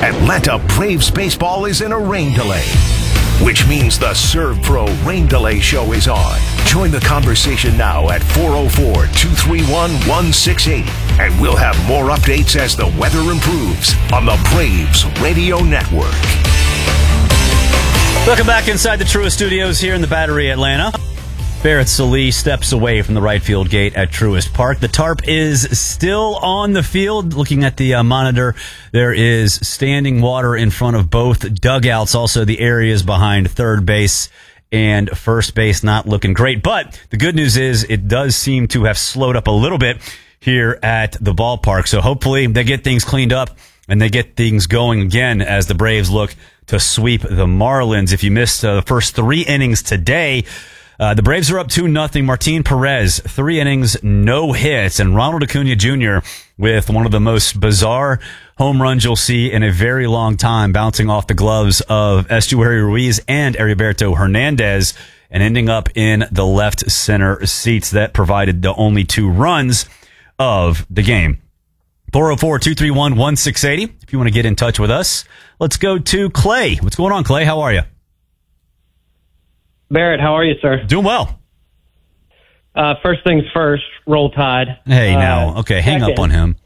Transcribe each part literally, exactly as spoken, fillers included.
Atlanta Braves baseball is in a rain delay, which means the Serve Pro Rain Delay Show is on. Join the conversation now at four oh four, two three one, one six eight zero, and we'll have more updates as the weather improves on the Braves Radio Network. Welcome back inside the Truist Studios here in the Battery, Atlanta. Barrett Sallee steps away from the right field gate at Truist Park. The tarp is still on the field. Looking at the uh, monitor, there is standing water in front of both dugouts. Also, the areas behind third base and first base not looking great. But the good news is it does seem to have slowed up a little bit here at the ballpark. So hopefully they get things cleaned up and they get things going again as the Braves look to sweep the Marlins. If you missed uh, the first three innings today, Uh, the Braves are up two nothing. Martin Perez, three innings, no hits. And Ronald Acuna Junior with one of the most bizarre home runs you'll see in a very long time, bouncing off the gloves of Estuary Ruiz and Heriberto Hernandez and ending up in the left center seats. That provided the only two runs of the game. four oh four, two three one, one six eight zero. If you want to get in touch with us, let's go to Clay. What's going on, Clay? How are you? Barrett, how are you, sir? Doing well. Uh, first things first, Roll Tide. Hey, uh, now, okay, hang second, up on him.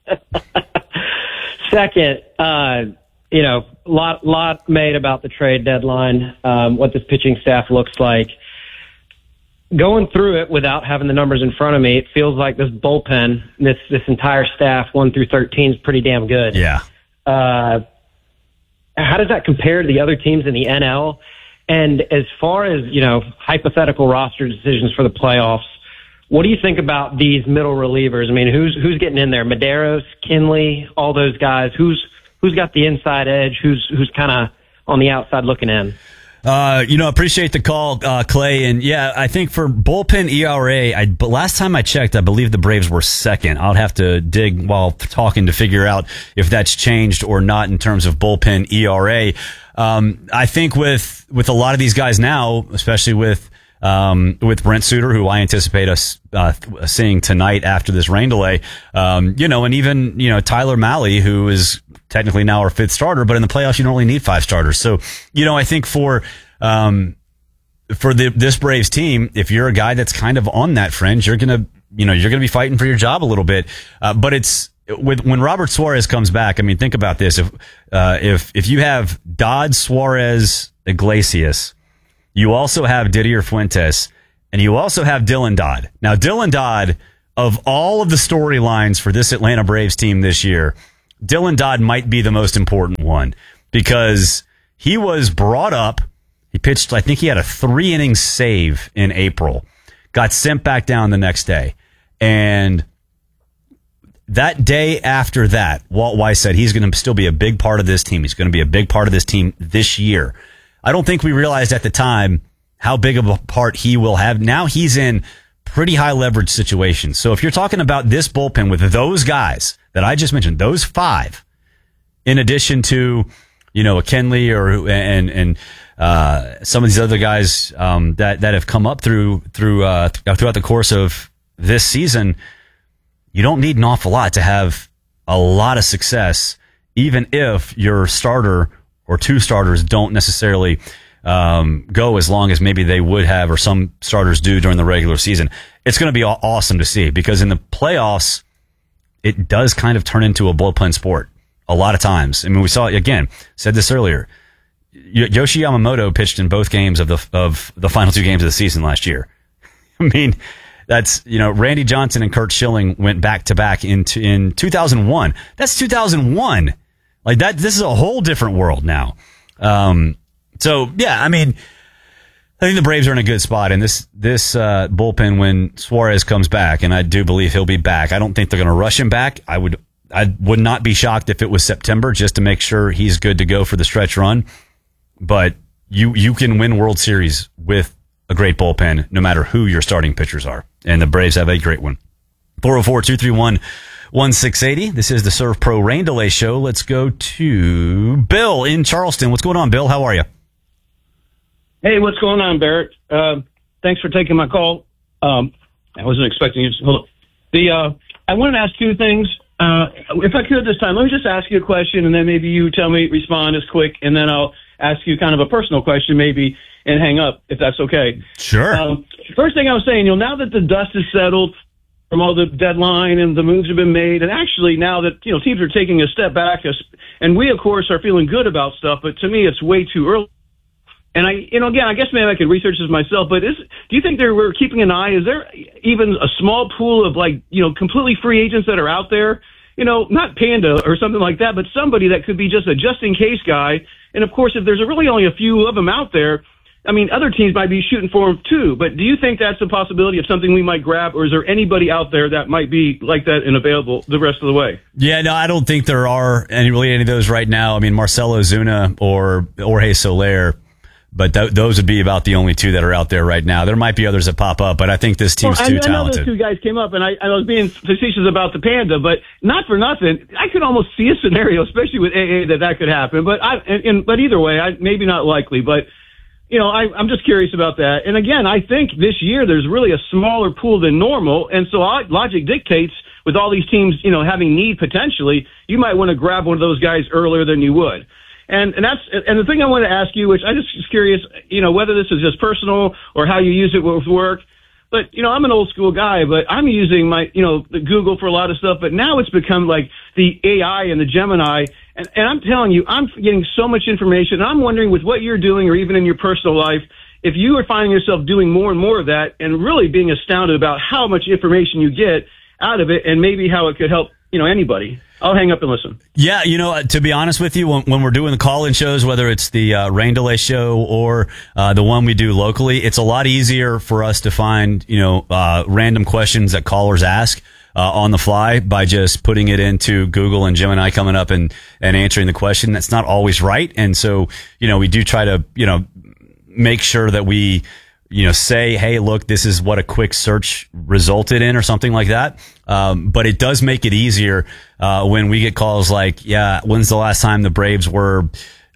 Second, uh, you know, lot lot made about the trade deadline, um, what this pitching staff looks like. Going through it without having the numbers in front of me, it feels like this bullpen, this this entire staff, one through thirteen, is pretty damn good. Yeah. Uh, how does that compare to the other teams in the N L? And as far as, you know, hypothetical roster decisions for the playoffs, what do you think about these middle relievers? I mean, who's who's getting in there? Medeiros, Kinley, all those guys. Who's who's got the inside edge? Who's who's kind of on the outside looking in? Uh, you know, appreciate the call, uh, Clay. And yeah, I think for bullpen E R A, I, but last time I checked, I believe the Braves were second. I'll have to dig while talking to figure out if that's changed or not in terms of bullpen E R A. Um, I think with, with a lot of these guys now, especially with, um, with Brent Suter, who I anticipate us, uh, seeing tonight after this rain delay, um, you know, and even, you know, Tyler Mahle, who is technically now our fifth starter, but in the playoffs, you don't really need five starters. So, you know, I think for, um, for the, this Braves team, if you're a guy that's kind of on that fringe, you're going to, you know, you're going to be fighting for your job a little bit. Uh, but it's, With when Robert Suarez comes back, I mean, think about this. If uh, if if you have Dodd, Suarez, Iglesias, you also have Didier Fuentes, and you also have Dylan Dodd. Now, Dylan Dodd, of all of the storylines for this Atlanta Braves team this year, Dylan Dodd might be the most important one because he was brought up. He pitched, I think he had a three inning save in April, got sent back down the next day, and that day after that, Walt Weiss said he's going to still be a big part of this team. He's going to be a big part of this team this year. I don't think we realized at the time how big of a part he will have. Now he's in pretty high leverage situations. So if you're talking about this bullpen with those guys that I just mentioned, those five, in addition to, you know, a Kenley or and and uh, some of these other guys um, that that have come up through through uh, throughout the course of this season, you don't need an awful lot to have a lot of success, even if your starter or two starters don't necessarily um, go as long as maybe they would have or some starters do during the regular season. It's going to be awesome to see because in the playoffs, it does kind of turn into a bullpen sport a lot of times. I mean, we saw, again, said this earlier, Yoshi Yamamoto pitched in both games of the of the final two games of the season last year. I mean, that's, you know, Randy Johnson and Curt Schilling went back to back into in two thousand one. That's two thousand one. Like that, this is a whole different world now. Um, so yeah, I mean, I think the Braves are in a good spot in this, this, uh, bullpen when Suarez comes back, and I do believe he'll be back. I don't think they're going to rush him back. I would, I would not be shocked if it was September just to make sure he's good to go for the stretch run. But you, you can win World Series with a great bullpen, no matter who your starting pitchers are. And the Braves have a great one. four oh four, two three one, one six eight zero. This is the Serve Pro Rain Delay Show. Let's go to Bill in Charleston. What's going on, Bill? How are you? Hey, what's going on, Barrett? Uh, thanks for taking my call. Um, I wasn't expecting you to hold on. The, uh, I wanted to ask two things. Uh, if I could this time, let me just ask you a question, and then maybe you tell me, respond as quick, and then I'll ask you kind of a personal question maybe and hang up, if that's okay. Sure. Um, first thing I was saying, you know, now that the dust is settled from all the deadline and the moves have been made, and actually now that, you know, teams are taking a step back, and we, of course, are feeling good about stuff, but to me, it's way too early. And I, you know, again, I guess maybe I could research this myself, but is, do you think there, we're keeping an eye? Is there even a small pool of, like, you know, completely free agents that are out there? You know, not Panda or something like that, but somebody that could be just a just-in-case guy. And, of course, if there's really only a few of them out there, I mean, other teams might be shooting for him too, but do you think that's a possibility of something we might grab, or is there anybody out there that might be like that and available the rest of the way? Yeah, no, I don't think there are any really any of those right now. I mean, Marcelo Zuna or Jorge Soler, but th- those would be about the only two that are out there right now. There might be others that pop up, but I think this team's well, too I, talented. I know those two guys came up, and I, I was being facetious about the Panda, but not for nothing. I could almost see a scenario, especially with A A, that that could happen. But I, and, and but either way, I, maybe not likely, but. You know, I, I'm just curious about that. And again, I think this year there's really a smaller pool than normal. And so logic dictates with all these teams, you know, having need potentially, you might want to grab one of those guys earlier than you would. And, and that's, and the thing I want to ask you, which I'm just curious, you know, whether this is just personal or how you use it with work. But, you know, I'm an old school guy, but I'm using my, you know, the Google for a lot of stuff. But now it's become like the A I and the Gemini. And, and I'm telling you, I'm getting so much information. And I'm wondering with what you're doing or even in your personal life, if you are finding yourself doing more and more of that and really being astounded about how much information you get out of it and maybe how it could help, you know, anybody. I'll hang up and listen. Yeah, you know, to be honest with you, when, when we're doing the call-in shows, whether it's the uh, Rain Delay show or uh, the one we do locally, it's a lot easier for us to find, you know, uh, random questions that callers ask uh, on the fly by just putting it into Google and Gemini coming up and, and answering the question. That's not always right. And so, you know, we do try to, you know, make sure that we, you know, say, hey, look, this is what a quick search resulted in or something like that. Um, but it does make it easier, uh, when we get calls like, yeah, when's the last time the Braves were,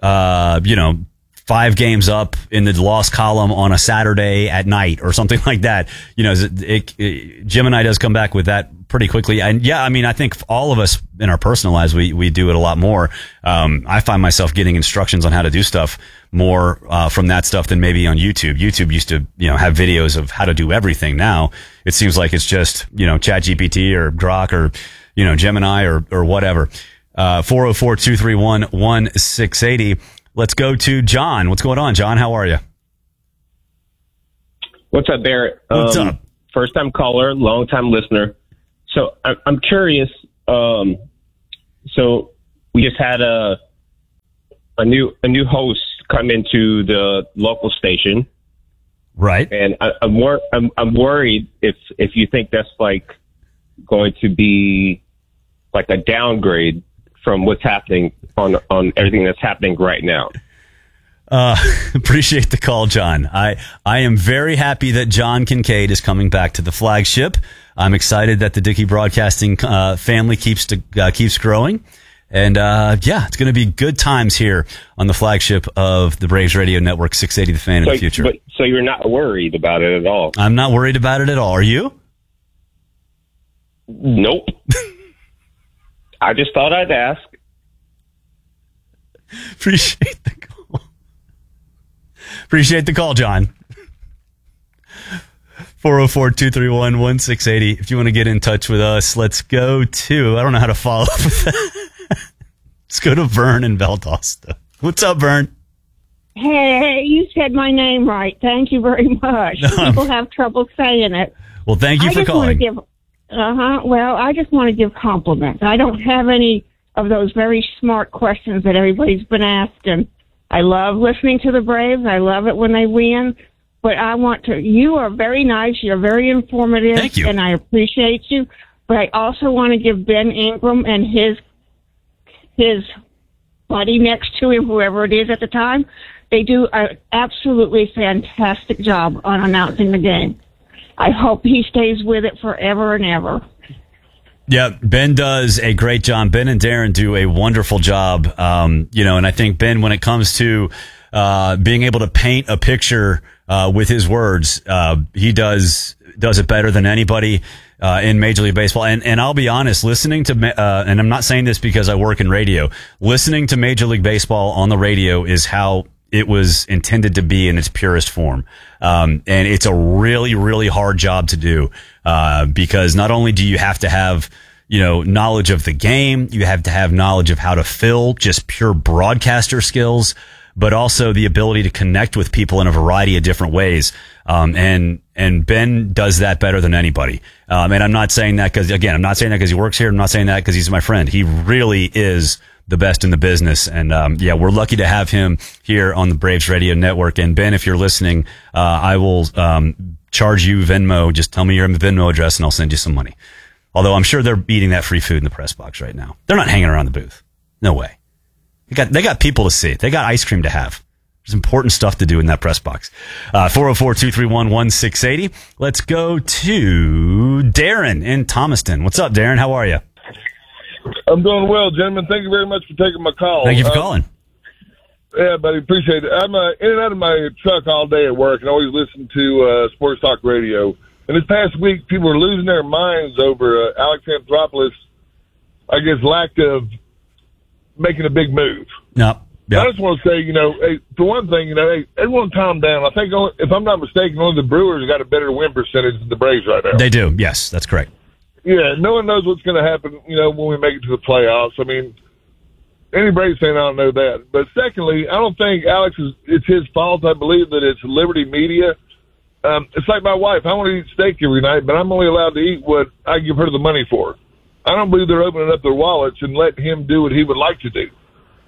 uh, you know, five games up in the loss column on a Saturday at night or something like that. You know, it, it, it, Gemini does come back with that pretty quickly. And yeah, I mean, I think all of us in our personal lives, we, we do it a lot more. Um, I find myself getting instructions on how to do stuff more, uh, from that stuff than maybe on YouTube. YouTube used to, you know, have videos of how to do everything. Now it seems like it's just, you know, ChatGPT or Grok or, you know, Gemini or, or whatever. Uh, four oh four, two three one, one six eight oh. Let's go to John. What's going on, John? How are you? What's up, Barrett? What's um, up? First time caller, long time listener. So I, I'm curious. Um, so we just had a a new a new host come into the local station, right? And I, I'm wor- I'm I'm worried if if you think that's like going to be like a downgrade from what's happening on on everything that's happening right now. Uh, appreciate the call, John. I, I am very happy that John Kincaid is coming back to the flagship. I'm excited that the Dickey Broadcasting uh, family keeps to, uh, keeps growing. And, uh, yeah, it's going to be good times here on the flagship of the Braves Radio Network, six eighty The Fan so, in the future. But, so you're not worried about it at all? I'm not worried about it at all. Are you? Nope. I just thought I'd ask. Appreciate the call. Appreciate the call, John. four oh four, two three one, one six eight oh. If you want to get in touch with us, let's go to, I don't know how to follow up with that. Let's go to Vern in Valdosta. What's up, Vern? Hey, you said my name right. Thank you very much. No, People have trouble saying it. Well, thank you I for just calling. Want to give, uh-huh. Well, I just want to give compliments. I don't have any of those very smart questions that everybody's been asking. I love listening to the Braves. I love it when they win. But I want to, you are very nice. You're very informative. Thank you. And I appreciate you. But I also want to give Ben Ingram and his, his buddy next to him, whoever it is at the time, they do an absolutely fantastic job on announcing the game. I hope he stays with it forever and ever. Yeah, Ben does a great job. Ben and Darren do a wonderful job. Um, you know, and I think Ben, when it comes to uh, being able to paint a picture uh, with his words, uh, he does does it better than anybody. uh, in Major League Baseball. And, and I'll be honest, listening to, uh, and I'm not saying this because I work in radio, listening to Major League Baseball on the radio is how it was intended to be in its purest form. Um, and it's a really, really hard job to do, uh, because not only do you have to have, you know, knowledge of the game, you have to have knowledge of how to fill, just pure broadcaster skills, but also the ability to connect with people in a variety of different ways. Um, and, and Ben does that better than anybody. Um, and I'm not saying that because, again, I'm not saying that because he works here. I'm not saying that because he's my friend. He really is the best in the business. And, um, yeah, we're lucky to have him here on the Braves Radio Network. And Ben, if you're listening, uh, I will, um, charge you Venmo. Just tell me your Venmo address and I'll send you some money. Although I'm sure they're eating that free food in the press box right now. They're not hanging around the booth. No way. They got, they got people to see. They got ice cream to have. There's important stuff to do in that press box. Uh, four oh four, two three one, one six eight oh. Let's go to Darren in Thomaston. What's up, Darren? How are you? I'm doing well, gentlemen. Thank you very much for taking my call. Thank you for uh, calling. Yeah, buddy, appreciate it. I'm uh, in and out of my truck all day at work and always listen to uh, Sports Talk Radio. And this past week, people are losing their minds over uh, Alex Anthopoulos, I guess, lack of making a big move. No. Yep. I just want to say, you know, hey, for one thing, you know, hey, everyone calm down. I think, only, if I'm not mistaken, only the Brewers got a better win percentage than the Braves right now. They do. Yes, that's correct. Yeah, no one knows what's going to happen, you know, when we make it to the playoffs. I mean, any Braves fan, I don't know that. But secondly, I don't think Alex is, it's his fault. I believe that it's Liberty Media. Um, it's like my wife. I want to eat steak every night, but I'm only allowed to eat what I give her the money for. I don't believe they're opening up their wallets and letting him do what he would like to do.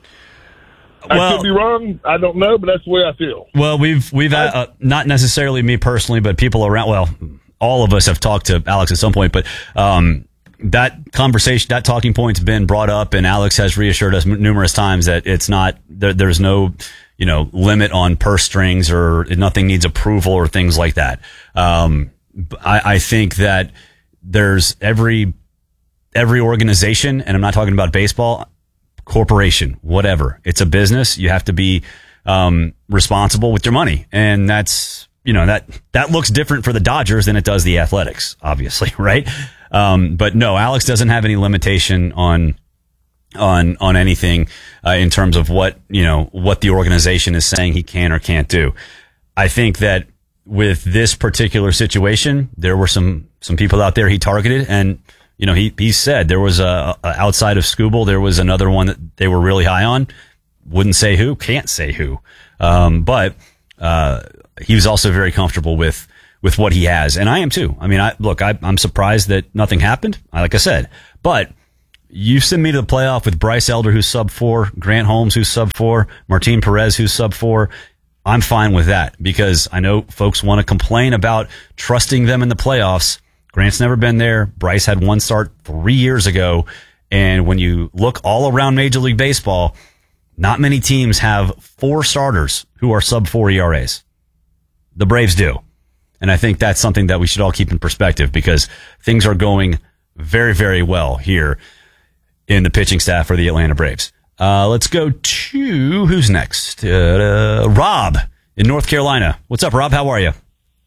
Well, I could be wrong. I don't know, but that's the way I feel. Well, we've we've uh, uh, not necessarily me personally, but people around. Well, all of us have talked to Alex at some point, but um, that conversation, that talking point's been brought up, and Alex has reassured us m- numerous times that it's not there, there's no you know limit on purse strings or nothing needs approval or things like that. Um, I, I think that there's every every organization, and I'm not talking about baseball. Corporation, whatever. It's a business. You have to be um, responsible with your money. And that's, you know, that, that looks different for the Dodgers than it does the Athletics, obviously, right? Um, but no, Alex doesn't have any limitation on, on, on anything uh, in terms of what, you know, what the organization is saying he can or can't do. I think that with this particular situation, there were some, some people out there he targeted, and you know, he, he said there was a, a outside of Skubal, there was another one that they were really high on. Wouldn't say who, can't say who. Um, but, uh, he was also very comfortable with, with what he has. And I am too. I mean, I, look, I, I'm surprised that nothing happened, like I said, but you send me to the playoff with Bryce Elder, who's sub four, Grant Holmes, who's sub four, Martin Perez, who's sub four. I'm fine with that because I know folks want to complain about trusting them in the playoffs. Grant's never been there. Bryce had one start three years ago. And when you look all around Major League Baseball, not many teams have four starters who are sub four E R As. The Braves do. And I think that's something that we should all keep in perspective because things are going very, very well here in the pitching staff for the Atlanta Braves. Uh, let's go to who's next? Uh, uh, Rob in North Carolina. What's up, Rob? How are you?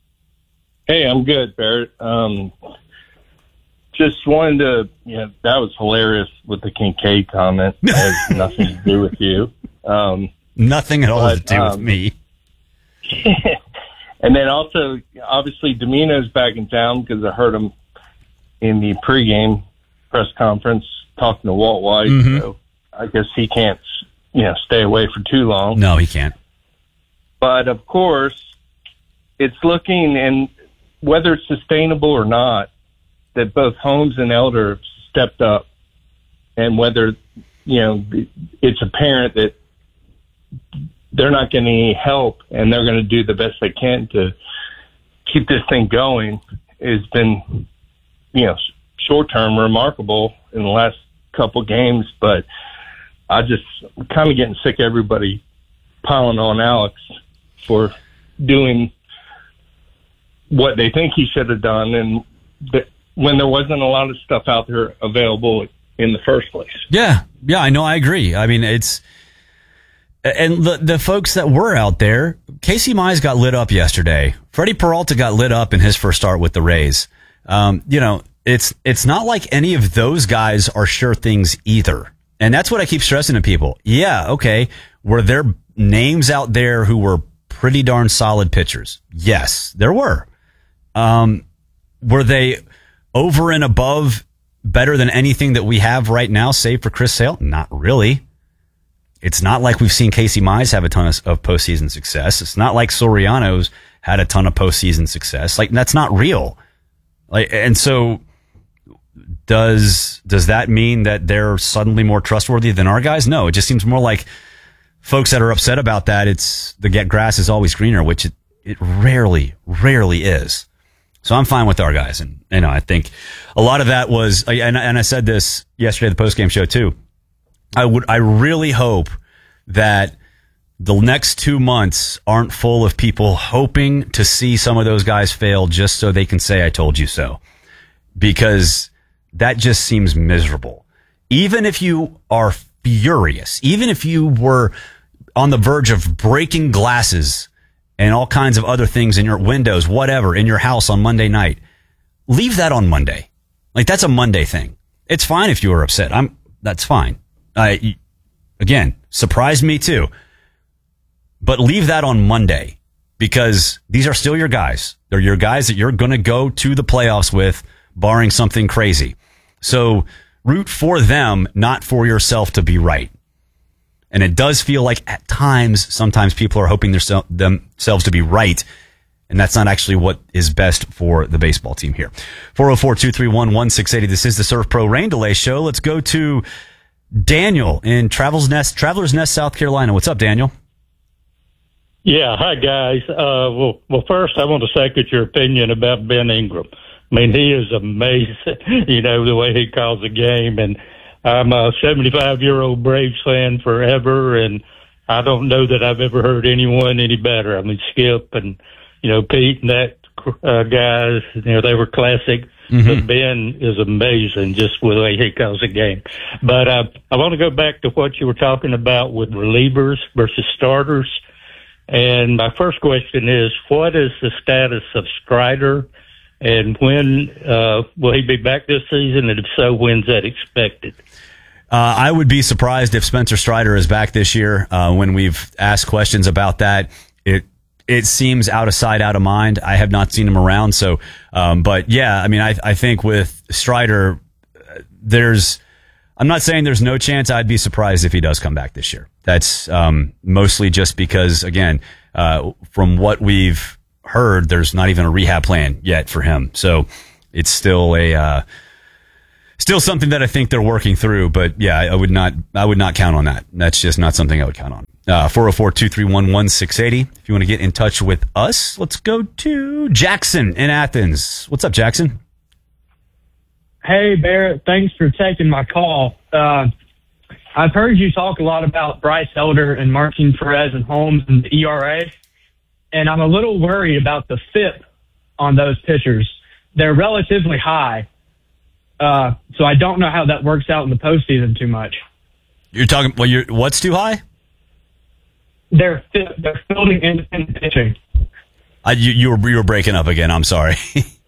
Hey, I'm good, Barrett. Um, just wanted to, you know, that was hilarious with the Kincaid comment. It has nothing to do with you. Um, nothing at all but, to do um, with me. And then also, obviously, Domino's back in town because I heard him in the pregame press conference talking to Walt White. Mm-hmm. So I guess he can't, you know, stay away for too long. No, he can't. But, of course, it's looking, and whether it's sustainable or not, that both Holmes and Elder have stepped up, and whether, you know, it's apparent that they're not getting any help and they're going to do the best they can to keep this thing going, has been, you know, short term remarkable in the last couple games. But I just I'm kind of getting sick of everybody piling on Alex for doing what they think he should have done, and th- when there wasn't a lot of stuff out there available in the first place. Yeah, yeah, I know, I agree. I mean, it's and the the folks that were out there, Casey Mize got lit up yesterday. Freddie Peralta got lit up in his first start with the Rays. Um, you know, it's it's not like any of those guys are sure things either. And that's what I keep stressing to people. Yeah, okay, were there names out there who were pretty darn solid pitchers? Yes, there were. Um, were they over and above better than anything that we have right now, save for Chris Sale? Not really. It's not like we've seen Casey Mize have a ton of, of postseason success. It's not like Soriano's had a ton of postseason success. Like, that's not real. Like, and so does does that mean that they're suddenly more trustworthy than our guys? No, it just seems more like folks that are upset about that. It's the get grass is always greener, which it, it rarely, rarely is. So I'm fine with our guys, and you know I think a lot of that was, and, and I said this yesterday at the postgame show too. I would, I really hope that the next two months aren't full of people hoping to see some of those guys fail just so they can say, I told you so. Because that just seems miserable. Even if you are furious, even if you were on the verge of breaking glasses and all kinds of other things in your windows, whatever, in your house on Monday night, leave that on Monday. Like, that's a Monday thing. It's fine if you were upset. I'm, that's fine. I, again, surprised me too. But leave that on Monday, because these are still your guys. They're your guys that you're going to go to the playoffs with, barring something crazy. So root for them, not for yourself to be right. And it does feel like at times, sometimes people are hoping theirse- themselves to be right. And that's not actually what is best for the baseball team here. four oh four, two three one, one six eight zero. This is the Surf Pro Rain Delay Show. Let's go to Daniel in Travelers Nest, Travelers Nest, South Carolina. What's up, Daniel? Yeah, hi, guys. Uh, well, well, first, I want to second your opinion about Ben Ingram. I mean, he is amazing, you know, the way he calls the game. And I'm a seventy-five-year-old Braves fan forever, and I don't know that I've ever heard anyone any better. I mean, Skip and, you know, Pete and that uh, guys, you know, they were classic. Mm-hmm. But Ben is amazing just with the way he calls the game. But uh, I want to go back to what you were talking about with relievers versus starters. And my first question is, what is the status of Strider, and when uh, will he be back this season? And if so, when's that expected? Uh, I would be surprised if Spencer Strider is back this year. Uh, when we've asked questions about that, it it seems out of sight, out of mind. I have not seen him around. So, um, but yeah, I mean, I, I think with Strider, there's, I'm not saying there's no chance. I'd be surprised if he does come back this year. That's um, mostly just because, again, uh, from what we've heard, there's not even a rehab plan yet for him. So it's still a uh, still something that I think they're working through. But yeah, I, I would not I would not count on that. That's just not something I would count on. Uh, four oh four, two three one, one six eight zero. If you want to get in touch with us, let's go to Jackson in Athens. What's up, Jackson? Hey, Barrett. Thanks for taking my call. Uh, I've heard you talk a lot about Bryce Elder and Martin Perez and Holmes and the E R A, and I'm a little worried about the F I P on those pitchers. They're relatively high, uh, so I don't know how that works out in the postseason too much. You're talking, well, you're, what's too high? They're, they're fielding independent pitching. I, you, you, were, you were breaking up again. I'm sorry.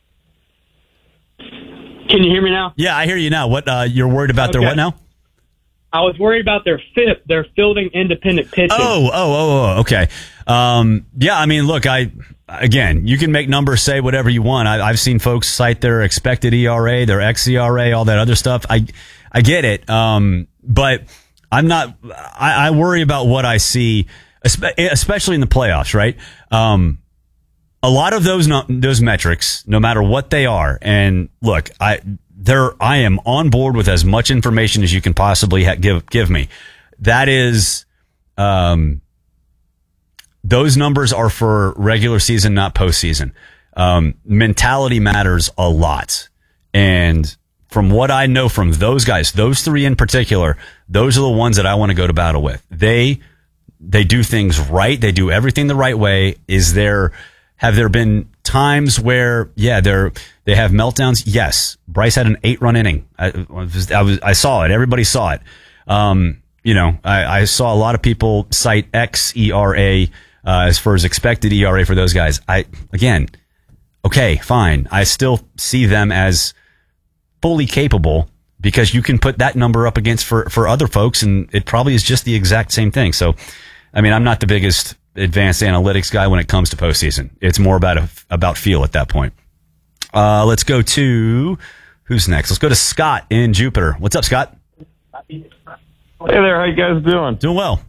Can you hear me now? Yeah, I hear you now. What, uh, you're worried about okay. their what now? I was worried about their F I P, their fielding independent pitching. Oh, oh, oh, oh, okay. Um, yeah, I mean, look, I, again, you can make numbers say whatever you want. I, I've seen folks cite their expected E R A, their X E R A, all that other stuff. I, I get it. Um, but I'm not, I, I worry about what I see, especially in the playoffs, right? Um, a lot of those, no, those metrics, no matter what they are, and look, I, there, I am on board with as much information as you can possibly ha- give, give me. That is, um, those numbers are for regular season, not postseason. Um, mentality matters a lot. And from what I know from those guys, those three in particular, those are the ones that I want to go to battle with. They, they do things right. They do everything the right way. Is there, have there been times where, yeah, they're, they have meltdowns? Yes. Bryce had an eight run inning. I, I was, I saw it. Everybody saw it. Um, you know, I, I saw a lot of people cite X E R A, uh, as far as expected E R A for those guys. I, again, okay, fine. I still see them as fully capable, because you can put that number up against for, for other folks, and it probably is just the exact same thing. So, I mean, I'm not the biggest advanced analytics guy when it comes to postseason. It's more about a, about feel at that point. Uh, let's go to, who's next? Let's go to Scott in Jupiter. What's up, Scott? Hey there, how you guys doing? Doing well.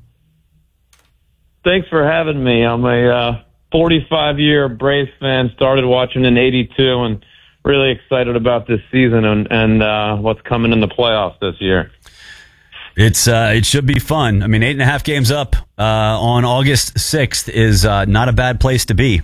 Thanks for having me. I'm a uh, forty-five-year Braves fan, started watching in eighty-two, and really excited about this season and, and uh, what's coming in the playoffs this year. It's uh, it should be fun. I mean, eight and a half games up uh, on August sixth is uh, not a bad place to be.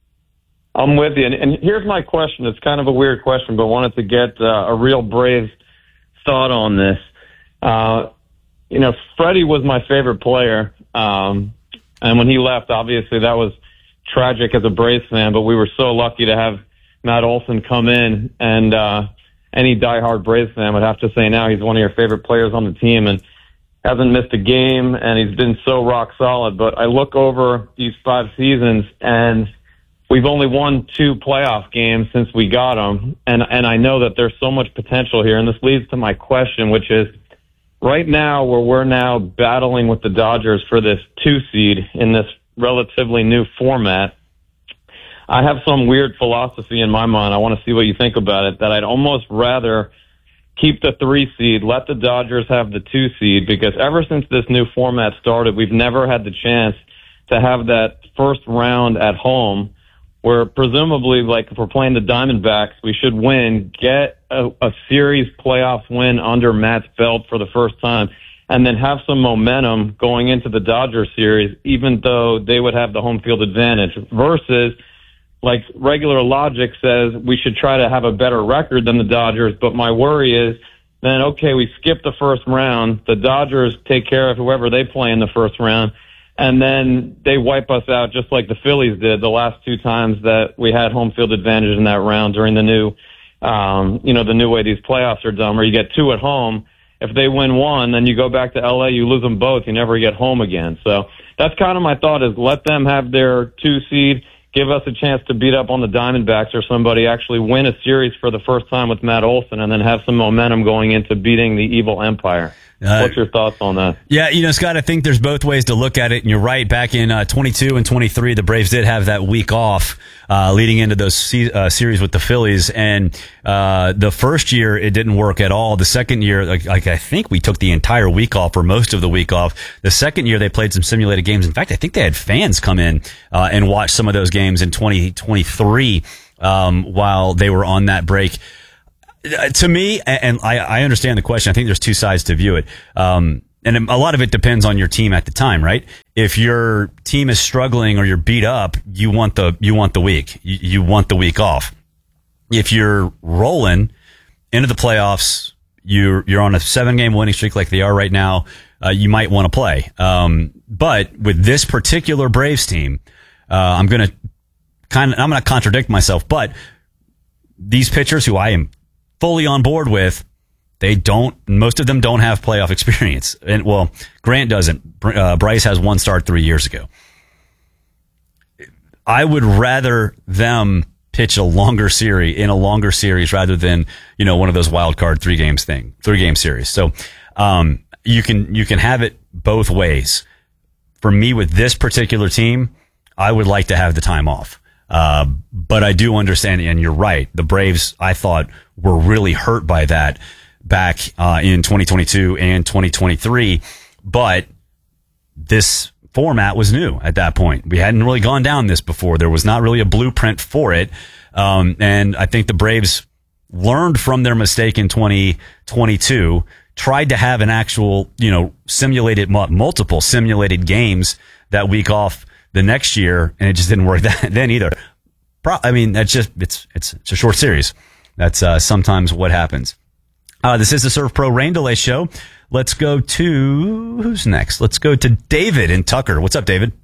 I'm with you. And, and here's my question. It's kind of a weird question, but wanted to get uh, a real Braves thought on this. Uh, you know, Freddie was my favorite player. Um, and when he left, obviously that was tragic as a Braves fan, but we were so lucky to have Matt Olson come in, and uh, any diehard Braves fan would have to say now he's one of your favorite players on the team and hasn't missed a game, and he's been so rock solid. But I look over these five seasons, and we've only won two playoff games since we got him, and, and I know that there's so much potential here, and this leads to my question, which is, right now, where we're now battling with the Dodgers for this two seed in this relatively new format, I have some weird philosophy in my mind. I want to see what you think about it, that I'd almost rather keep the three seed, let the Dodgers have the two seed, because ever since this new format started, we've never had the chance to have that first round at home where presumably, like if we're playing the Diamondbacks, we should win, get a, a series playoff win under Matt's belt for the first time, and then have some momentum going into the Dodgers series, even though they would have the home field advantage, versus like regular logic says we should try to have a better record than the Dodgers. But my worry is then, okay, we skip the first round, the Dodgers take care of whoever they play in the first round, and then they wipe us out just like the Phillies did the last two times that we had home field advantage in that round during the new, um, you know, the new way these playoffs are done, where you get two at home. If they win one, then you go back to L A, you lose them both, you never get home again. So that's kind of my thought, is let them have their two seed, give us a chance to beat up on the Diamondbacks or somebody, actually win a series for the first time with Matt Olson, and then have some momentum going into beating the evil empire. Uh, What's your thoughts on that? Yeah, you know, Scott, I think there's both ways to look at it, and you're right. Back in uh, twenty-two and twenty-three, the Braves did have that week off uh, leading into those se- uh, series with the Phillies, and uh, the first year it didn't work at all. The second year, like, like I think we took the entire week off or most of the week off. The second year they played some simulated games. In fact, I think they had fans come in uh, and watch some of those games in twenty twenty-three um, while they were on that break. To me, and I, I understand the question, I think there's two sides to view it. Um, and a lot of it depends on your team at the time, right? If your team is struggling or you're beat up, you want the, you want the week. You, you want the week off. If you're rolling into the playoffs, you're, you're on a seven game winning streak like they are right now, uh, you might want to play. Um, but with this particular Braves team, uh, I'm going to kind of, I'm going to contradict myself, but these pitchers who I am fully on board with, they don't, most of them don't have playoff experience. And well, Grant doesn't. Uh, Bryce has one start three years ago. I would rather them pitch a longer series in a longer series rather than, you know, one of those wild card three games thing, three game series. So, um, you can, you can have it both ways. For me, with this particular team, I would like to have the time off. Uh, but I do understand, and you're right, the Braves, I thought, were really hurt by that back uh, in twenty twenty-two and twenty twenty-three. But this format was new at that point. We hadn't really gone down this before. There was not really a blueprint for it. Um, and I think the Braves learned from their mistake in twenty twenty-two, tried to have an actual, you know, simulated, multiple simulated games that week off the next year, and it just didn't work that then either. Pro- I mean, that's just, it's, it's, it's a short series. That's, uh, sometimes what happens. Uh, this is the Serve Pro Rain Delay Show. Let's go to, who's next? Let's go to David in Tucker. What's up, David?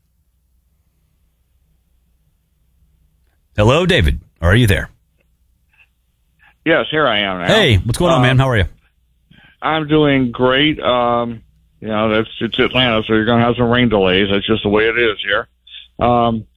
Hello, David. Are you there? Yes, here I am now. Hey, what's going on, man? How are you? I'm doing great. Um, You know, that's it's Atlanta, so you're going to have some rain delays. That's just the way it is here. Um,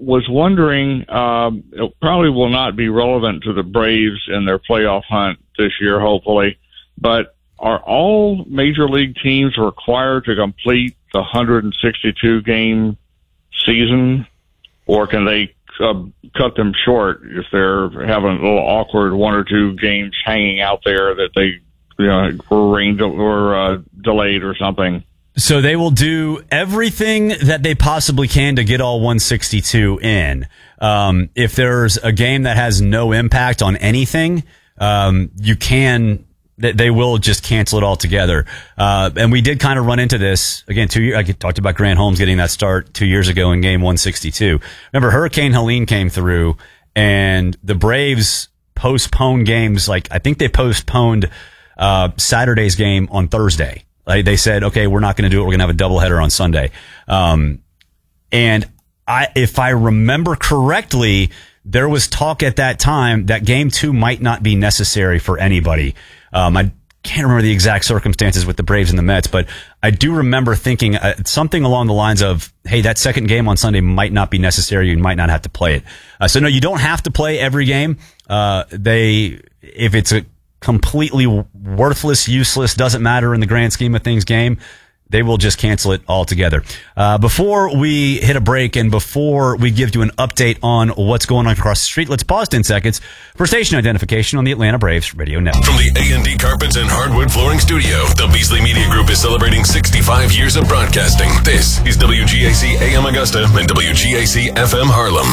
was wondering, um, it probably will not be relevant to the Braves in their playoff hunt this year, hopefully, but are all major league teams required to complete the one hundred sixty-two game season, or can they uh, cut them short if they're having a little awkward one or two games hanging out there that they, you know, were rained or uh, delayed or something? So they will do everything that they possibly can to get all one sixty-two in. Um, if there's a game that has no impact on anything, um, you can, they will just cancel it all together. Uh, and we did kind of run into this again, two years, I talked about Grant Holmes getting that start two years ago in game one sixty-two. Remember, Hurricane Helene came through and the Braves postponed games. Like, I think they postponed, uh, Saturday's game on Thursday. Like, they said, okay, we're not going to do it. We're going to have a doubleheader on Sunday. Um, and I, if I remember correctly, there was talk at that time that game two might not be necessary for anybody. Um, I can't remember the exact circumstances with the Braves and the Mets, but I do remember thinking uh, something along the lines of, hey, that second game on Sunday might not be necessary. You might not have to play it. Uh, so no, you don't have to play every game. Uh, they, if it's a completely worthless, useless, doesn't matter in the grand scheme of things game, they will just cancel it altogether. Uh, before we hit a break and before we give you an update on what's going on across the street, let's pause ten seconds for station identification on the Atlanta Braves Radio Network. From the A and D Carpets and Hardwood Flooring Studio, the Beasley Media Group is celebrating sixty-five years of broadcasting. This is W G A C A M Augusta and W G A C F M Harlem.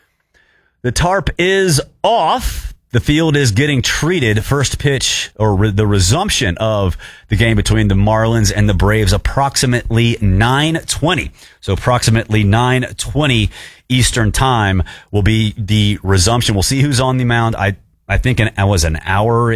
The tarp is off. The field is getting treated. First pitch, or re- the resumption of the game between the Marlins and the Braves, approximately nine twenty. So approximately nine twenty Eastern time will be the resumption. We'll see who's on the mound. I, I think it was an hour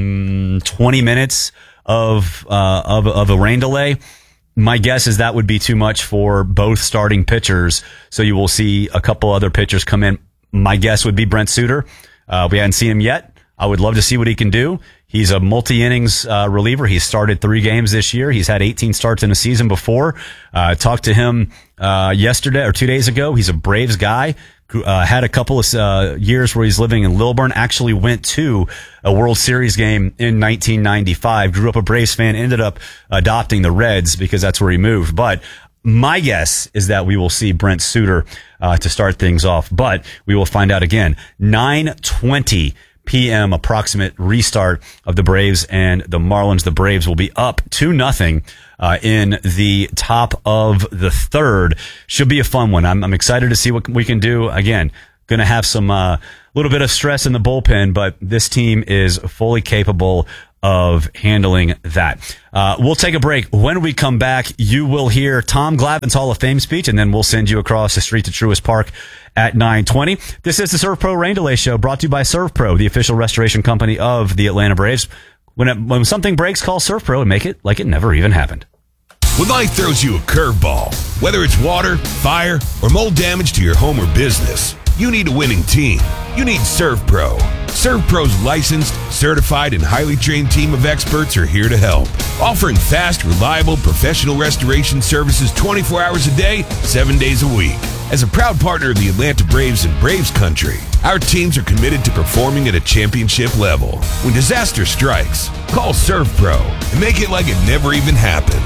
and twenty minutes of, uh, of, of a rain delay. My guess is that would be too much for both starting pitchers. So you will see a couple other pitchers come in. My guess would be Brent Suter. Uh, we haven't seen him yet. I would love to see what he can do. He's a multi-innings uh, reliever. He's started three games this year. He's had eighteen starts in a season before. I uh, talked to him uh, yesterday or two days ago. He's a Braves guy. Uh, had a couple of uh, years where he's living in Lilburn. Actually went to a World Series game in nineteen ninety-five. Grew up a Braves fan. Ended up adopting the Reds because that's where he moved. But my guess is that we will see Brent Suter uh, to start things off, but we will find out again. nine twenty p.m. approximate restart of the Braves and the Marlins. The Braves will be up two nothing uh, in the top of the third. Should be a fun one. I'm, I'm excited to see what we can do. Again, going to have some uh, little bit of stress in the bullpen, but this team is fully capable of handling that. Uh, we'll take a break. When we come back, you will hear Tom Glavine's Hall of Fame speech, and then we'll send you across the street to Truist Park at nine twenty. This is the ServPro Rain Delay Show, brought to you by ServPro, the official restoration company of the Atlanta Braves. When, it, when something breaks, call ServPro and make it like it never even happened. When life throws you a curveball, whether it's water, fire, or mold damage to your home or business, you need a winning team. You need ServPro. ServPro's licensed, certified, and highly trained team of experts are here to help, offering fast, reliable, professional restoration services twenty-four hours a day, seven days a week. As a proud partner of the Atlanta Braves and Braves Country, our teams are committed to performing at a championship level. When disaster strikes, call ServPro and make it like it never even happened.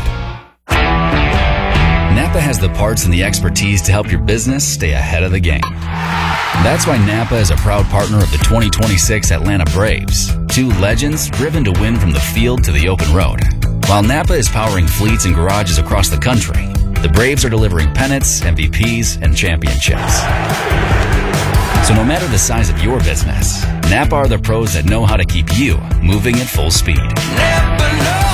Napa has the parts and the expertise to help your business stay ahead of the game. That's why Napa is a proud partner of the twenty twenty-six Atlanta Braves, two legends driven to win from the field to the open road. While Napa is powering fleets and garages across the country, the Braves are delivering pennants, M V Ps, and championships. So no matter the size of your business, Napa are the pros that know how to keep you moving at full speed. Napa know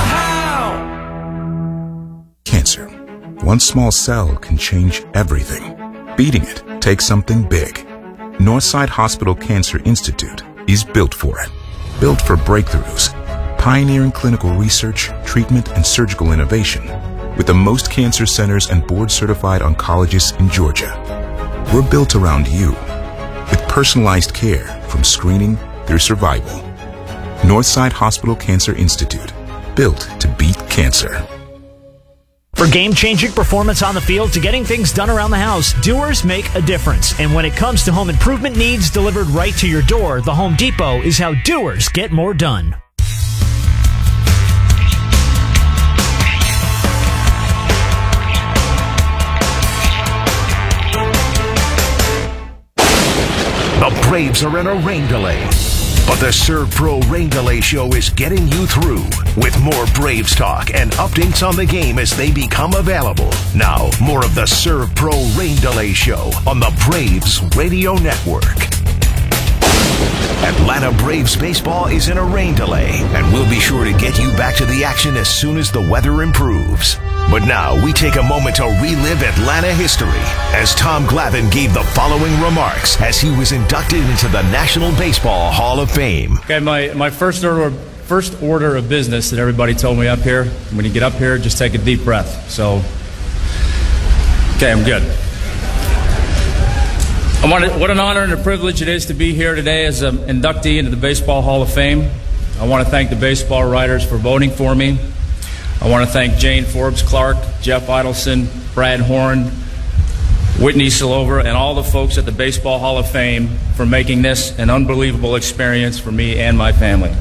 how! Cancer. One small cell can change everything. Beating it takes something big. Northside Hospital Cancer Institute is built for it. Built for breakthroughs, pioneering clinical research, treatment, and surgical innovation, with the most cancer centers and board-certified oncologists in Georgia. We're built around you, with personalized care from screening through survival. Northside Hospital Cancer Institute, built to beat cancer. For game-changing performance on the field to getting things done around the house, doers make a difference. And when it comes to home improvement needs delivered right to your door, the Home Depot is how doers get more done. The Braves are in a rain delay. But the Serve Pro Rain Delay Show is getting you through with more Braves talk and updates on the game as they become available. Now, more of the Serve Pro Rain Delay Show on the Braves Radio Network. Atlanta Braves baseball is in a rain delay, and we'll be sure to get you back to the action as soon as the weather improves. But now we take a moment to relive Atlanta history as Tom Glavine gave the following remarks as he was inducted into the National Baseball Hall of Fame. Okay, my, my first order first order of business that everybody told me up here, when you get up here, just take a deep breath. So, okay, I'm good. I want to, what an honor and a privilege it is to be here today as an inductee into the Baseball Hall of Fame. I want to thank the baseball writers for voting for me. I want to thank Jane Forbes Clark, Jeff Idelson, Brad Horn, Whitney Silova, and all the folks at the Baseball Hall of Fame for making this an unbelievable experience for me and my family.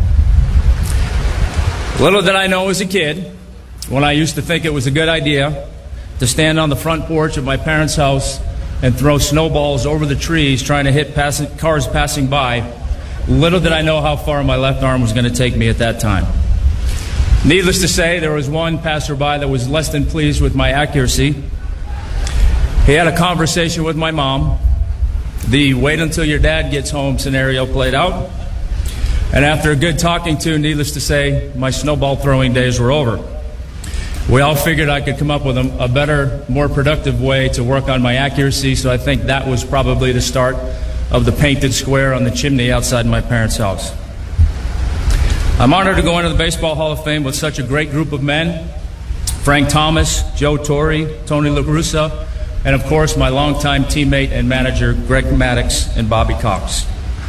Little did I know as a kid, when I used to think it was a good idea to stand on the front porch of my parents' house and throw snowballs over the trees trying to hit pass- cars passing by, little did I know how far my left arm was going to take me at that time. Needless to say, there was one passerby that was less than pleased with my accuracy. He had a conversation with my mom. The wait until your dad gets home scenario played out. And after a good talking to, needless to say, my snowball throwing days were over. We all figured I could come up with a, a better, more productive way to work on my accuracy, so I think that was probably the start of the painted square on the chimney outside my parents' house. I'm honored to go into the Baseball Hall of Fame with such a great group of men: Frank Thomas, Joe Torre, Tony La Russa, and of course my longtime teammate and manager Greg Maddox and Bobby Cox.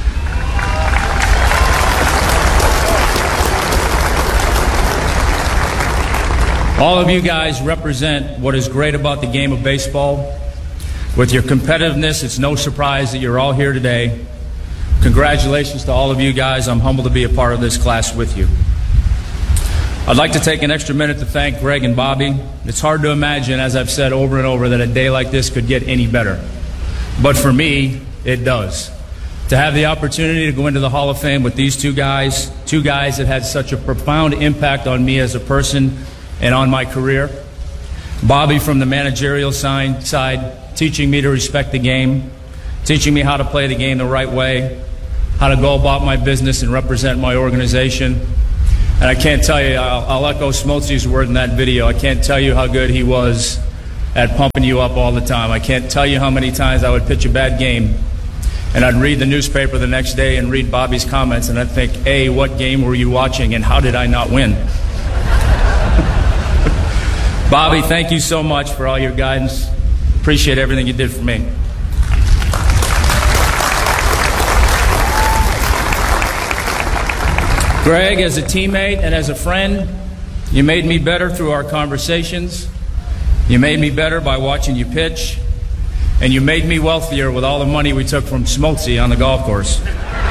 All of you guys represent what is great about the game of baseball. With your competitiveness, it's no surprise that you're all here today. Congratulations to all of you guys. I'm humbled to be a part of this class with you. I'd like to take an extra minute to thank Greg and Bobby. It's hard to imagine, as I've said over and over, that a day like this could get any better. But for me, it does. To have the opportunity to go into the Hall of Fame with these two guys, two guys that had such a profound impact on me as a person and on my career. Bobby from the managerial side, teaching me to respect the game, teaching me how to play the game the right way, how to go about my business and represent my organization. And I can't tell you, I'll, I'll echo Smoltzy's word in that video, I can't tell you how good he was at pumping you up all the time. I can't tell you how many times I would pitch a bad game and I'd read the newspaper the next day and read Bobby's comments and I'd think, A, what game were you watching and how did I not win? Bobby, thank you so much for all your guidance. Appreciate everything you did for me. Greg, as a teammate and as a friend, you made me better through our conversations. You made me better by watching you pitch. And you made me wealthier with all the money we took from Smoltzy on the golf course.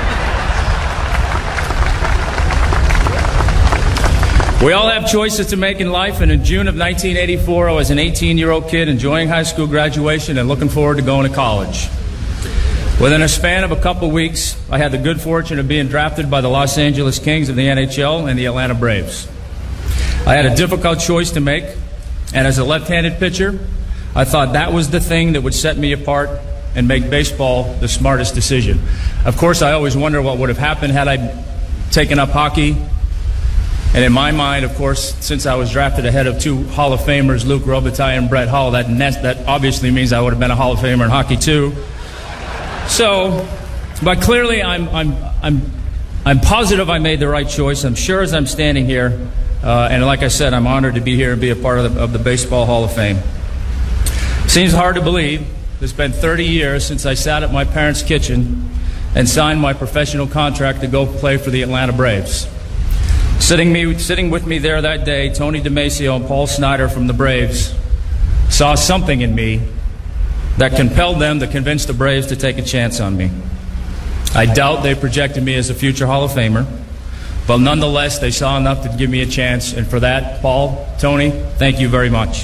We all have choices to make in life, and in June of nineteen eighty-four, I was an eighteen-year-old kid enjoying high school graduation and looking forward to going to college. Within a span of a couple weeks, I had the good fortune of being drafted by the Los Angeles Kings of the N H L and the Atlanta Braves. I had a difficult choice to make, and as a left-handed pitcher, I thought that was the thing that would set me apart and make baseball the smartest decision. Of course, I always wonder what would have happened had I taken up hockey. And in my mind, of course, since I was drafted ahead of two Hall of Famers, Luc Robitaille and Brett Hull, that, nest, that obviously means I would have been a Hall of Famer in hockey too. So, but clearly I'm, I'm, I'm, I'm positive I made the right choice. I'm sure as I'm standing here, uh, and like I said, I'm honored to be here and be a part of the, of the Baseball Hall of Fame. Seems hard to believe. It's been thirty years since I sat at my parents' kitchen and signed my professional contract to go play for the Atlanta Braves. Sitting, me, sitting with me there that day, Tony DeMacio and Paul Snyder from the Braves saw something in me that compelled them to convince the Braves to take a chance on me. I doubt they projected me as a future Hall of Famer, but nonetheless, they saw enough to give me a chance, and for that, Paul, Tony, thank you very much.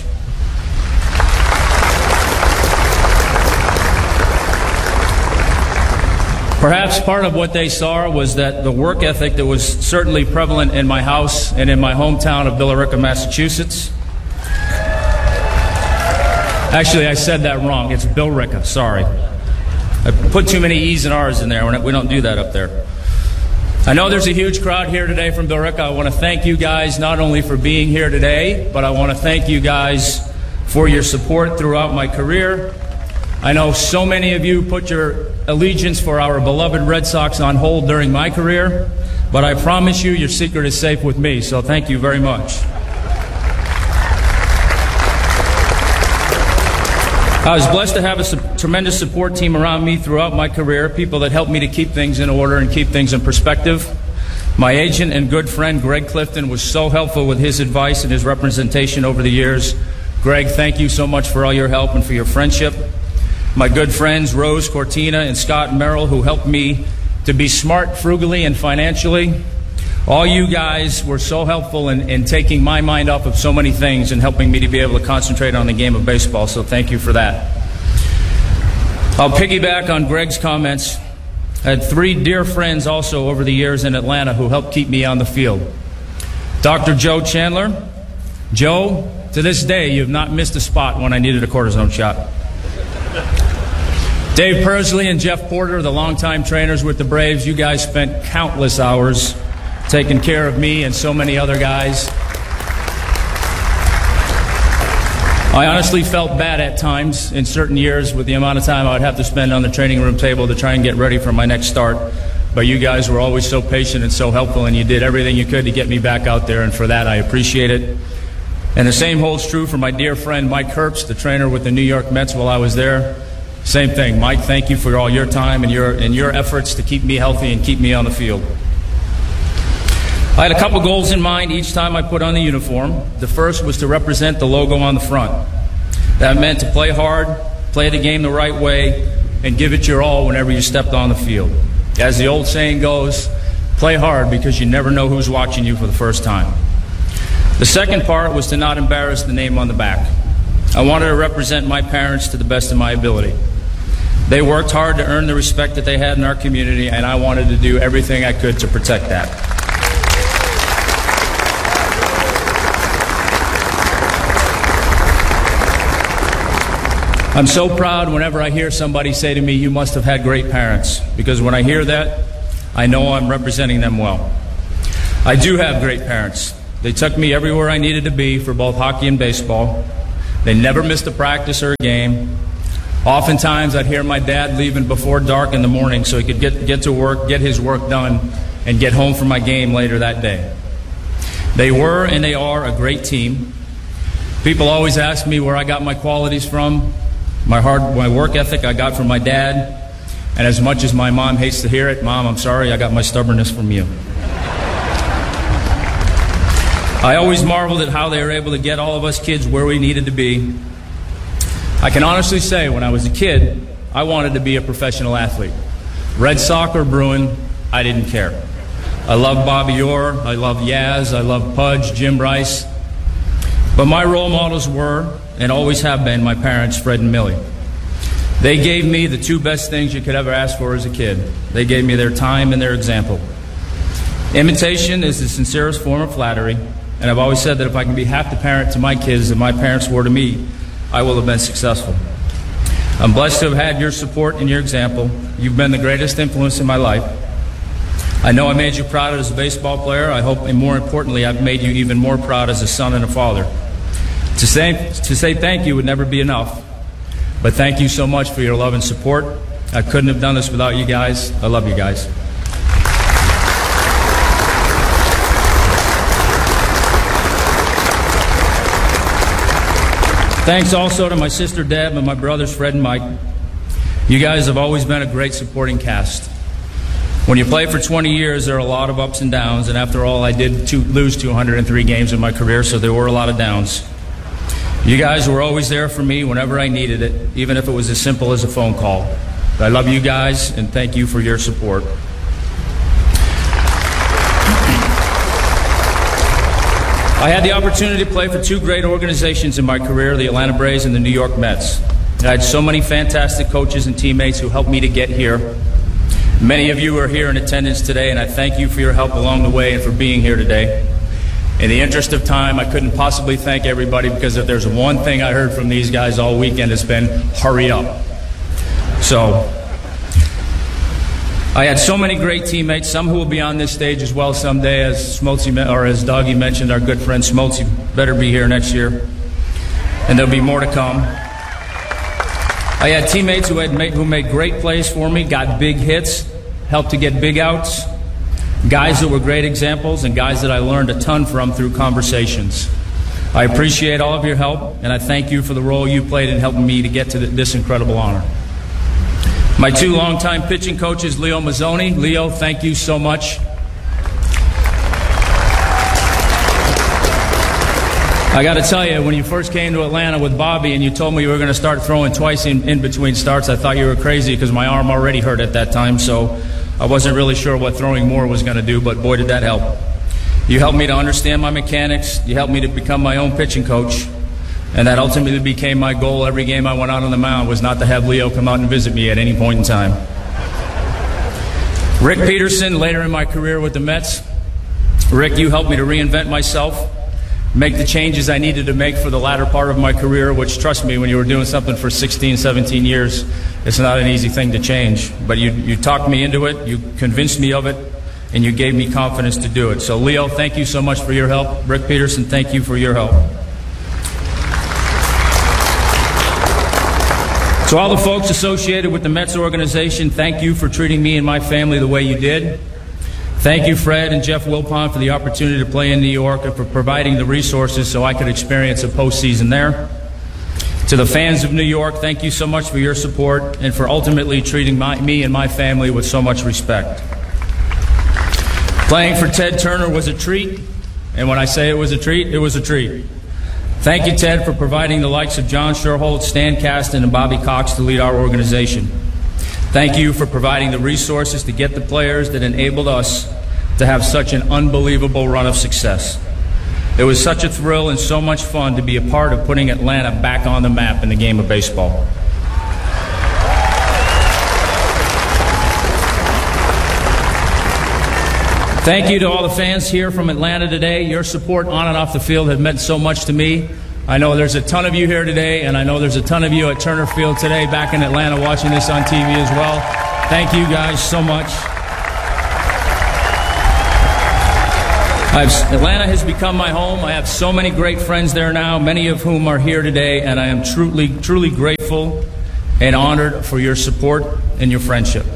Perhaps part of what they saw was that the work ethic that was certainly prevalent in my house and in my hometown of Billerica, Massachusetts. Actually, I said that wrong. It's Billerica, sorry. I put too many E's and R's in there. We don't do that up there. I know there's a huge crowd here today from Billerica. I want to thank you guys not only for being here today, but I want to thank you guys for your support throughout my career. I know so many of you put your allegiance for our beloved Red Sox on hold during my career, but I promise you your secret is safe with me, so thank you very much. I was blessed to have a su- tremendous support team around me throughout my career, people that helped me to keep things in order and keep things in perspective. My agent and good friend Greg Clifton was so helpful with his advice and his representation over the years. Greg, thank you so much for all your help and for your friendship. My good friends Rose Cortina and Scott Merrill, who helped me to be smart frugally and financially. All you guys were so helpful in, in taking my mind off of so many things and helping me to be able to concentrate on the game of baseball, so thank you for that. I'll piggyback on Greg's comments. I had three dear friends also over the years in Atlanta who helped keep me on the field. Doctor Joe Chandler. Joe, to this day, you've not missed a spot when I needed a cortisone shot. Dave Persley and Jeff Porter, the longtime trainers with the Braves, you guys spent countless hours taking care of me and so many other guys. I honestly felt bad at times in certain years with the amount of time I would have to spend on the training room table to try and get ready for my next start. But you guys were always so patient and so helpful, and you did everything you could to get me back out there, and for that I appreciate it. And the same holds true for my dear friend Mike Herbst, the trainer with the New York Mets while I was there. Same thing. Mike, thank you for all your time and your, and your efforts to keep me healthy and keep me on the field. I had a couple goals in mind each time I put on the uniform. The first was to represent the logo on the front. That meant to play hard, play the game the right way, and give it your all whenever you stepped on the field. As the old saying goes, play hard because you never know who's watching you for the first time. The second part was to not embarrass the name on the back. I wanted to represent my parents to the best of my ability. They worked hard to earn the respect that they had in our community, and I wanted to do everything I could to protect that. I'm so proud whenever I hear somebody say to me, you must have had great parents, because when I hear that, I know I'm representing them well. I do have great parents. They took me everywhere I needed to be for both hockey and baseball. They never missed a practice or a game. Oftentimes, I'd hear my dad leaving before dark in the morning so he could get, get to work, get his work done, and get home for my game later that day. They were and they are a great team. People always ask me where I got my qualities from. My hard, my work ethic I got from my dad. And as much as my mom hates to hear it, Mom, I'm sorry, I got my stubbornness from you. I always marveled at how they were able to get all of us kids where we needed to be. I can honestly say when I was a kid, I wanted to be a professional athlete. Red Sox or Bruin, I didn't care. I loved Bobby Orr, I loved Yaz, I loved Pudge, Jim Rice. But my role models were, and always have been, my parents, Fred and Millie. They gave me the two best things you could ever ask for as a kid. They gave me their time and their example. Imitation is the sincerest form of flattery, and I've always said that if I can be half the parent to my kids that my parents were to me, I will have been successful. I'm blessed to have had your support and your example. You've been the greatest influence in my life. I know I made you proud as a baseball player. I hope, and more importantly, I've made you even more proud as a son and a father. To say, to say thank you would never be enough, but thank you so much for your love and support. I couldn't have done this without you guys. I love you guys. Thanks also to my sister Deb and my brothers Fred and Mike. You guys have always been a great supporting cast. When you play for twenty years, there are a lot of ups and downs, and after all, I did two, lose two hundred three games in my career, so there were a lot of downs. You guys were always there for me whenever I needed it, even if it was as simple as a phone call. I love you guys, and thank you for your support. I had the opportunity to play for two great organizations in my career, the Atlanta Braves and the New York Mets. I had so many fantastic coaches and teammates who helped me to get here. Many of you are here in attendance today, and I thank you for your help along the way and for being here today. In the interest of time, I couldn't possibly thank everybody, because if there's one thing I heard from these guys all weekend, it's been hurry up. So I had so many great teammates, some who will be on this stage as well someday, as Smoltzy, or as Doggy mentioned, our good friend Smoltzy better be here next year, and there'll be more to come. I had teammates who had made, who made great plays for me, got big hits, helped to get big outs, guys that were great examples, and guys that I learned a ton from through conversations. I appreciate all of your help, and I thank you for the role you played in helping me to get to this incredible honor. My two longtime pitching coaches, Leo Mazzoni. Leo, thank you so much. I got to tell you, when you first came to Atlanta with Bobby and you told me you were going to start throwing twice in, in between starts, I thought you were crazy, because my arm already hurt at that time, so I wasn't really sure what throwing more was going to do, but boy, did that help. You helped me to understand my mechanics. You helped me to become my own pitching coach. And that ultimately became my goal every game I went out on the mound, was not to have Leo come out and visit me at any point in time. Rick Peterson, later in my career with the Mets. Rick, you helped me to reinvent myself, make the changes I needed to make for the latter part of my career, which, trust me, when you were doing something for sixteen, seventeen years, it's not an easy thing to change. But you, you talked me into it, you convinced me of it, and you gave me confidence to do it. So, Leo, thank you so much for your help. Rick Peterson, thank you for your help. To all the folks associated with the Mets organization, thank you for treating me and my family the way you did. Thank you, Fred and Jeff Wilpon, for the opportunity to play in New York and for providing the resources so I could experience a postseason there. To the fans of New York, thank you so much for your support and for ultimately treating my, me and my family with so much respect. Playing for Ted Turner was a treat, and when I say it was a treat, it was a treat. Thank you, Ted, for providing the likes of John Sherholt, Stan Kasten, and Bobby Cox to lead our organization. Thank you for providing the resources to get the players that enabled us to have such an unbelievable run of success. It was such a thrill and so much fun to be a part of putting Atlanta back on the map in the game of baseball. Thank you to all the fans here from Atlanta today. Your support on and off the field has meant so much to me. I know there's a ton of you here today, and I know there's a ton of you at Turner Field today back in Atlanta watching this on T V as well. Thank you guys so much. I've, Atlanta has become my home. I have so many great friends there now, many of whom are here today, and I am truly, truly grateful and honored for your support and your friendship.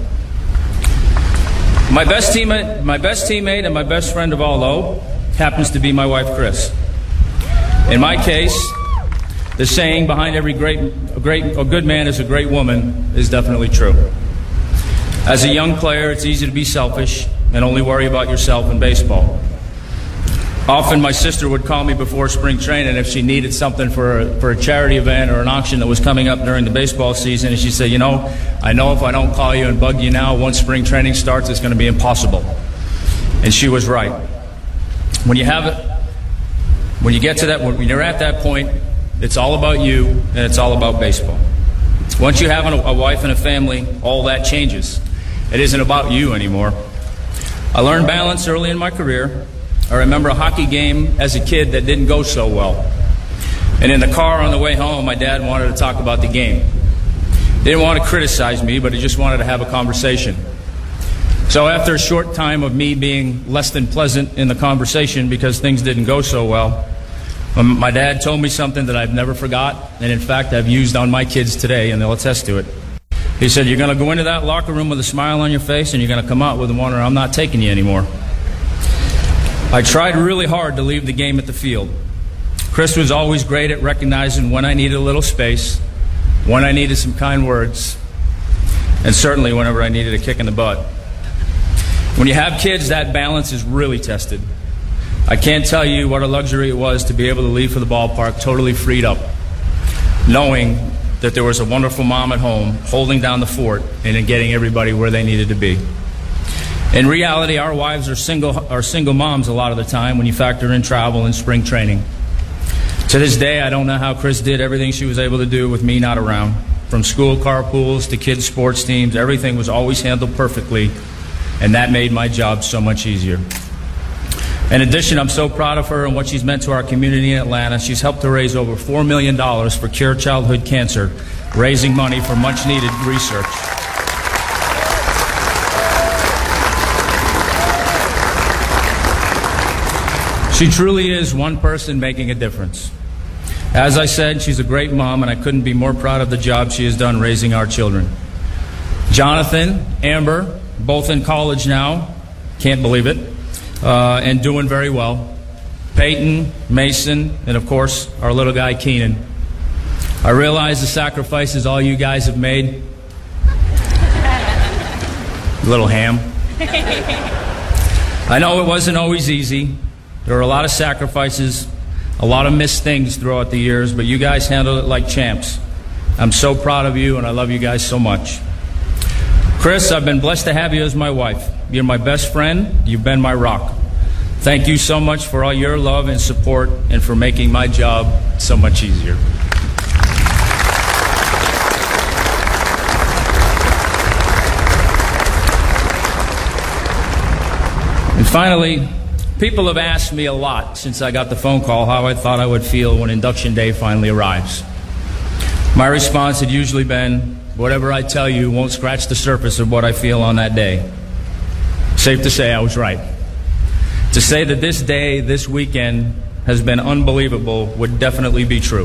My best teammate, my best teammate and my best friend of all, though, happens to be my wife, Chris. In my case, the saying behind every great, a great, a good man is a great woman is definitely true. As a young player, it's easy to be selfish and only worry about yourself in baseball. Often my sister would call me before spring training if she needed something for a, for a charity event or an auction that was coming up during the baseball season, and she'd say, you know, I know if I don't call you and bug you now, once spring training starts, it's going to be impossible. And she was right. When you have it, when you get to that, when you're at that point, it's all about you and it's all about baseball. Once you have a, a wife and a family, all that changes. It isn't about you anymore. I learned balance early in my career. I remember a hockey game as a kid that didn't go so well. And in the car on the way home, my dad wanted to talk about the game. He didn't want to criticize me, but he just wanted to have a conversation. So after a short time of me being less than pleasant in the conversation because things didn't go so well, my dad told me something that I've never forgot, and in fact I've used on my kids today, and they'll attest to it. He said, you're going to go into that locker room with a smile on your face, and you're going to come out with one, or I'm not taking you anymore. I tried really hard to leave the game at the field. Chris was always great at recognizing when I needed a little space, when I needed some kind words, and certainly whenever I needed a kick in the butt. When you have kids, that balance is really tested. I can't tell you what a luxury it was to be able to leave for the ballpark totally freed up, knowing that there was a wonderful mom at home holding down the fort and in getting everybody where they needed to be. In reality, our wives are single, are single moms a lot of the time when you factor in travel and spring training. To this day, I don't know how Chris did everything she was able to do with me not around. From school carpools to kids' sports teams, everything was always handled perfectly, and that made my job so much easier. In addition, I'm so proud of her and what she's meant to our community in Atlanta. She's helped to raise over four million dollars for Cure Childhood Cancer, raising money for much-needed research. She truly is one person making a difference. As I said, she's a great mom, and I couldn't be more proud of the job she has done raising our children. Jonathan, Amber, both in college now, can't believe it, uh, and doing very well. Peyton, Mason, and of course, our little guy, Keenan. I realize the sacrifices all you guys have made. Little ham. I know it wasn't always easy. There were a lot of sacrifices, a lot of missed things throughout the years, but you guys handled it like champs. I'm so proud of you, and I love you guys so much. Chris, I've been blessed to have you as my wife. You're my best friend. You've been my rock. Thank you so much for all your love and support and for making my job so much easier. And finally, people have asked me a lot since I got the phone call how I thought I would feel when induction day finally arrives. My response had usually been, whatever I tell you won't scratch the surface of what I feel on that day. Safe to say I was right. To say that this day, this weekend, has been unbelievable would definitely be true.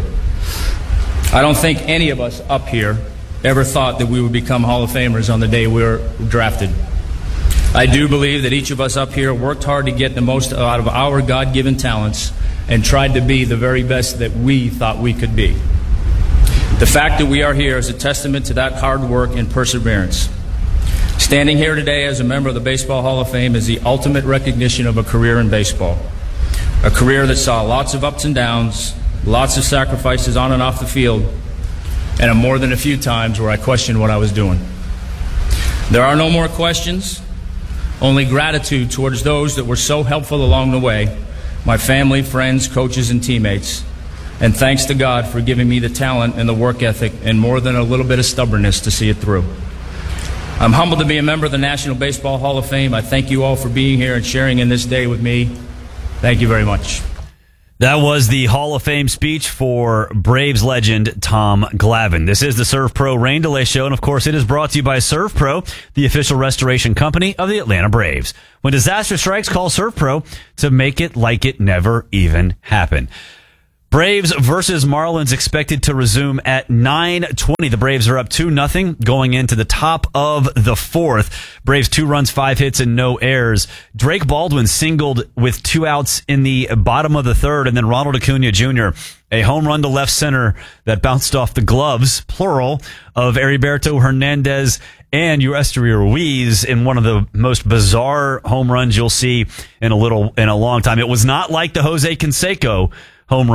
I don't think any of us up here ever thought that we would become Hall of Famers on the day we were drafted. I do believe that each of us up here worked hard to get the most out of our God-given talents and tried to be the very best that we thought we could be. The fact that we are here is a testament to that hard work and perseverance. Standing here today as a member of the Baseball Hall of Fame is the ultimate recognition of a career in baseball. A career that saw lots of ups and downs, lots of sacrifices on and off the field, and a more than a few times where I questioned what I was doing. There are no more questions, only gratitude towards those that were so helpful along the way, my family, friends, coaches, and teammates. And thanks to God for giving me the talent and the work ethic and more than a little bit of stubbornness to see it through. I'm humbled to be a member of the National Baseball Hall of Fame. I thank you all for being here and sharing in this day with me. Thank you very much. That was the Hall of Fame speech for Braves legend Tom Glavine. This is the Serve Pro Rain Delay Show, and of course it is brought to you by Serve Pro, the official restoration company of the Atlanta Braves. When disaster strikes, call Serve Pro to make it like it never even happened. Braves versus Marlins expected to resume at nine twenty. The Braves are up two nothing going into the top of the fourth. Braves two runs, five hits, and no errors. Drake Baldwin singled with two outs in the bottom of the third, and then Ronald Acuna Junior, a home run to left center that bounced off the gloves, plural, of Heriberto Hernandez and Yurister Ruiz in one of the most bizarre home runs you'll see in a little in a long time. It was not like the Jose Canseco home run